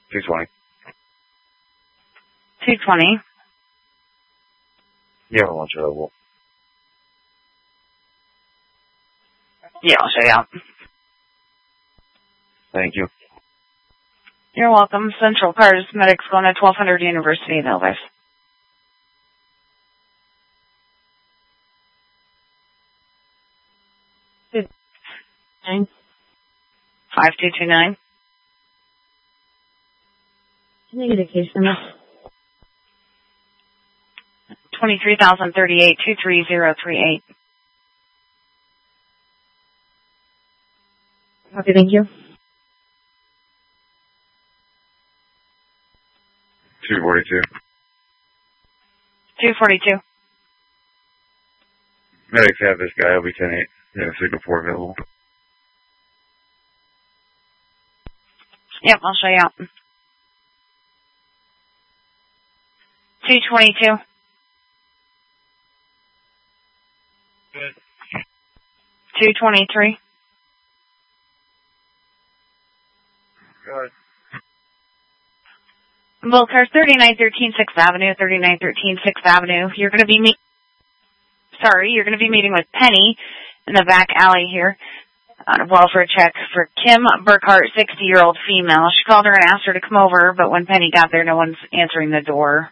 220. 220. You have a lunch available. Yeah, I'll show you out. Thank you. You're welcome. Central Cars Medics going to 1200 University in Elvis. Good. 5229. Can I get a case number? 23,038 23038. Okay, thank you. 242. 242. Medics have this guy, LB 10-8. Yeah, signal 4 available. Yep, I'll show you out. 222. Good. 223. Good. Both cars, 3913 6th Avenue, 3913 6th Avenue. You're going to be meeting with Penny in the back alley here on a welfare check for Kim Burkhart, 60-year-old female. She called her and asked her to come over, but when Penny got there, no one's answering the door.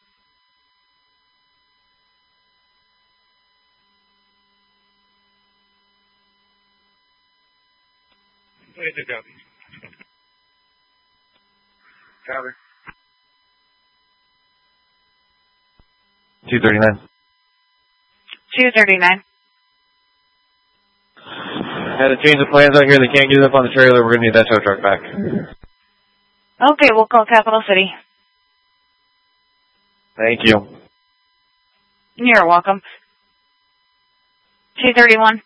Copy. 239. 239. Had to change the plans out here. They can't get it up on the trailer. We're going to need that tow truck back. Okay, we'll call Capital City. Thank you. You're welcome. 231.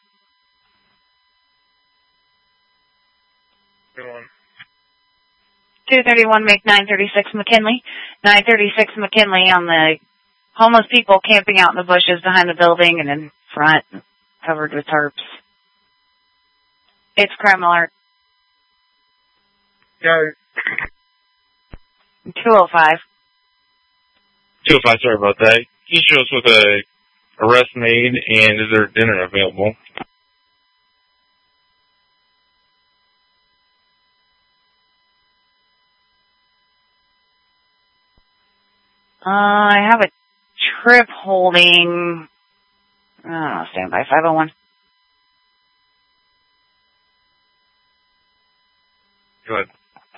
Good one. 231, make 936 McKinley. 936 McKinley on the homeless people camping out in the bushes behind the building and in front, covered with tarps. It's crime alert. Got it. 205. 205, sorry about that. He shows us with a arrest made, and is there dinner available? I have a trip holding, stand by, 501. Good.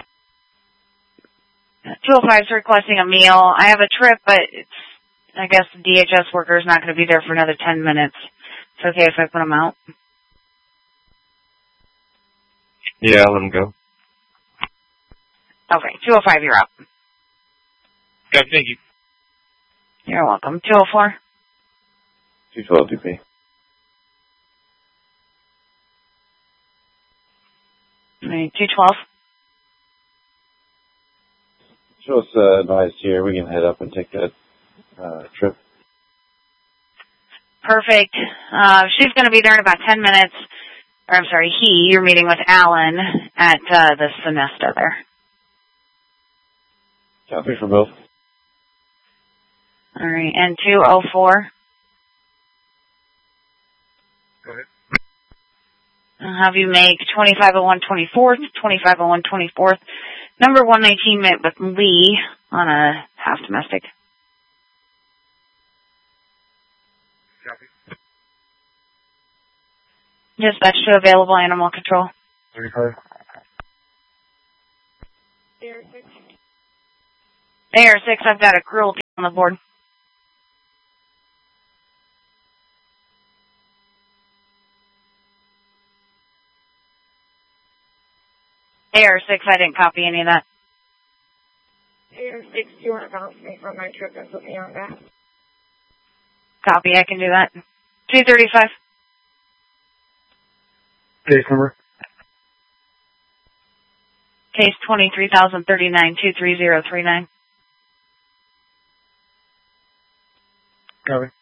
205 is requesting a meal. I have a trip, but I guess the DHS worker is not going to be there for another 10 minutes. It's okay if I put them out? Yeah, I'll let him go. Okay, 205, you're up. Okay, thank you. You're welcome. 204. 212 DP. All right, 212. Show us advised here. We can head up and take that trip. Perfect. She's going to be there in about 10 minutes. Or, I'm sorry, you're meeting with Alan at the Sonesta there. Copy for both. All right, and 204. Go ahead. I'll have you make 2501 24th, 2501 24th. Number 119 met with Lee on a half domestic. Copy. Dispatch to available animal control. 35. AR6, I've got a cruelty on the board. AR6, I didn't copy any of that. AR6, do you want to bounce me from my trip and put me on that? Copy, I can do that. 235. Case number? Case 23,039 23039. Copy.